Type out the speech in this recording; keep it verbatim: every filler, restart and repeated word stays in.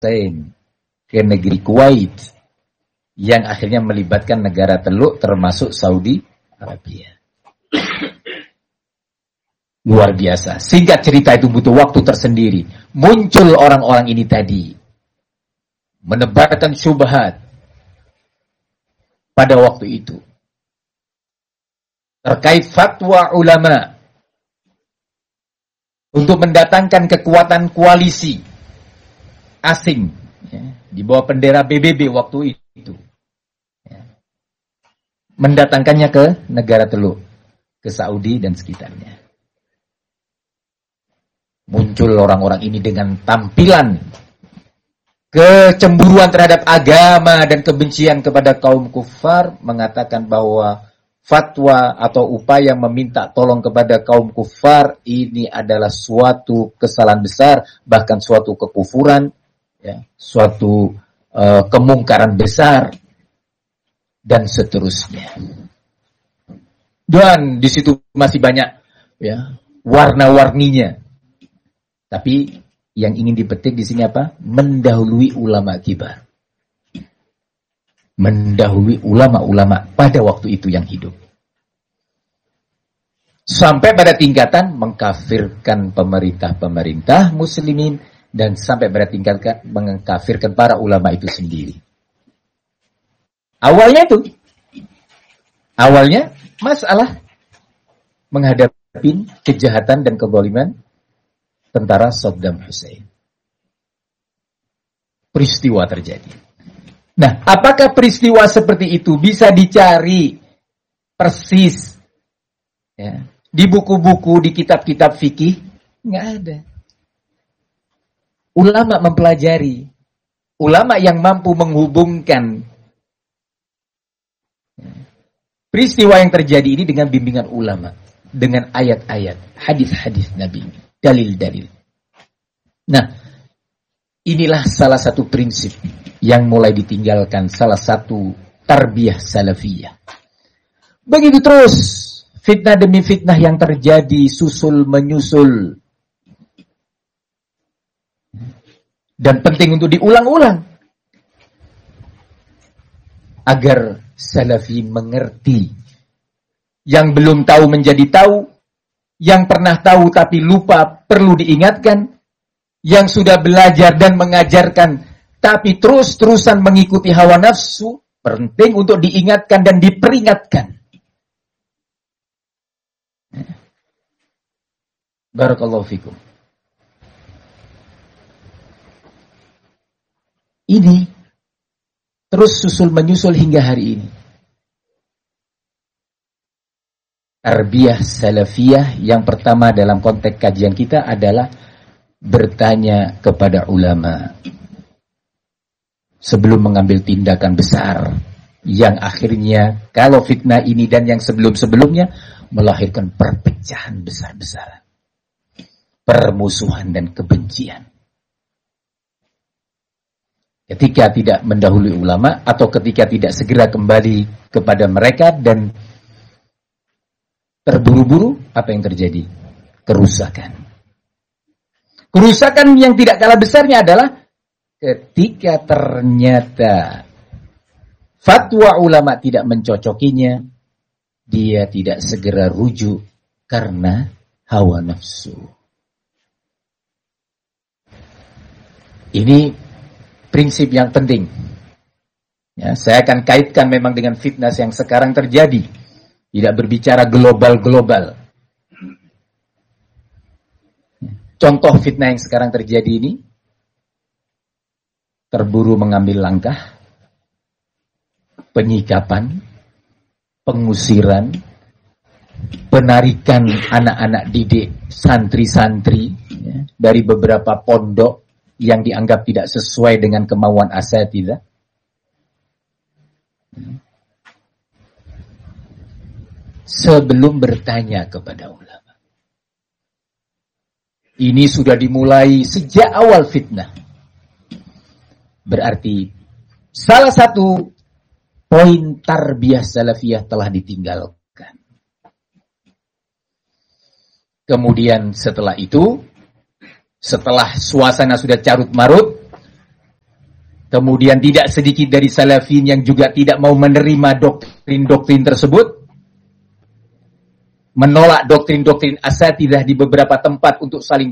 Hussein ke negeri Kuwait yang akhirnya melibatkan negara Teluk termasuk Saudi Arabia. Luar biasa. Singkat cerita itu butuh waktu tersendiri. Muncul orang-orang ini tadi menebarkan syubhat pada waktu itu terkait fatwa ulama untuk mendatangkan kekuatan koalisi asing ya, di bawah bendera B B B waktu itu ya, mendatangkannya ke negara Teluk, ke Saudi dan sekitarnya. Muncul orang-orang ini dengan tampilan kecemburuan terhadap agama dan kebencian kepada kaum kufar, mengatakan bahwa fatwa atau upaya meminta tolong kepada kaum kufar ini adalah suatu kesalahan besar, bahkan suatu kekufuran, ya, suatu uh, kemungkaran besar, dan seterusnya. Dan di situ masih banyak ya warna-warninya. Tapi yang ingin dipetik di sini apa? Mendahului ulama kibar. Mendahului ulama-ulama pada waktu itu yang hidup. Sampai pada tingkatan mengkafirkan pemerintah-pemerintah muslimin dan sampai pada tingkatan mengkafirkan para ulama itu sendiri. Awalnya itu. Awalnya masalah menghadapi kejahatan dan kezaliman tentara Saddam Hussein. Peristiwa terjadi. Nah, apakah peristiwa seperti itu bisa dicari persis ya, di buku-buku, di kitab-kitab fikih? Nggak ada. Ulama mempelajari. Ulama yang mampu menghubungkan peristiwa yang terjadi ini dengan bimbingan ulama. Dengan ayat-ayat, hadis-hadis Nabi. Dalil-dalil. Nah, inilah salah satu prinsip yang mulai ditinggalkan salah satu tarbiyah salafiyah. Begitu terus, fitnah demi fitnah yang terjadi, susul menyusul. Dan penting untuk diulang-ulang. Agar salafi mengerti. Yang belum tahu menjadi tahu. Yang pernah tahu tapi lupa perlu diingatkan, yang sudah belajar dan mengajarkan tapi terus-terusan mengikuti hawa nafsu, penting untuk diingatkan dan diperingatkan. Barakallahu fikum. Ini terus susul menyusul hingga hari ini. Tarbiyah salafiyah yang pertama dalam konteks kajian kita adalah bertanya kepada ulama sebelum mengambil tindakan besar yang akhirnya kalau fitnah ini dan yang sebelum-sebelumnya melahirkan perpecahan besar-besaran, permusuhan dan kebencian. Ketika tidak mendahului ulama atau ketika tidak segera kembali kepada mereka dan terburu-buru, apa yang terjadi? Kerusakan. Kerusakan yang tidak kalah besarnya adalah ketika ternyata fatwa ulama tidak mencocokinya, dia tidak segera rujuk karena hawa nafsu. Ini prinsip yang penting. Ya, saya akan kaitkan memang dengan fitnah yang sekarang terjadi. Tidak berbicara global-global. Contoh fitnah yang sekarang terjadi ini, terburu mengambil langkah, penyikapan, pengusiran, penarikan anak-anak didik, santri-santri ya, dari beberapa pondok yang dianggap tidak sesuai dengan kemauan asatidzah. Sebelum bertanya kepada ulama. Ini sudah dimulai sejak awal fitnah. Berarti salah satu poin tarbiyah salafiyah telah ditinggalkan. Kemudian setelah itu, setelah suasana sudah carut marut, Kemudian tidak sedikit dari salafin yang juga tidak mau menerima doktrin-doktrin tersebut, menolak doktrin-doktrin asatidzah di beberapa tempat untuk saling